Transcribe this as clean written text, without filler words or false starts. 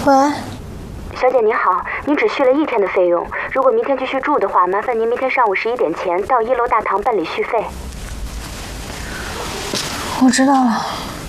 喂， 小姐您好，您只续了1天的费用，如果明天继续住的话，麻烦您明天上午11点前到1楼大堂办理续费。 我知道了。